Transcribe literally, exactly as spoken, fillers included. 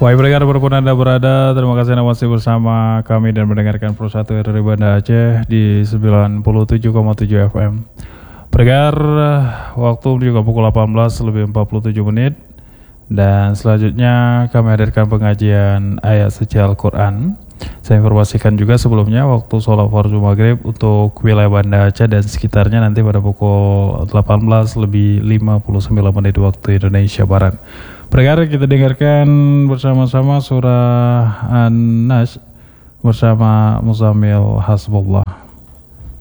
Wahai pendengar berpun Anda berada, terima kasih Anda masih bersama kami dan mendengarkan Pro satu R R I Banda Aceh di sembilan puluh tujuh koma tujuh F M. Pendengar, waktu juga pukul delapan belas lebih empat puluh tujuh menit dan selanjutnya kami hadirkan pengajian ayat suci Al-Quran. Saya informasikan juga sebelumnya waktu sholat fardu maghrib untuk wilayah Banda Aceh dan sekitarnya nanti pada pukul delapan belas lebih lima puluh sembilan menit waktu Indonesia Barat. Perkara kita dengarkan bersama-sama surah An-Nas bersama Muzammil Hasbullah.